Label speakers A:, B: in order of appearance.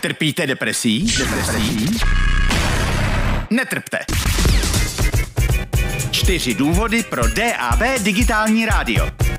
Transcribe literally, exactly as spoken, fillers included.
A: Trpíte depresí? Depresí? Netrpte. Čtyři důvody pro D A B digitální rádio.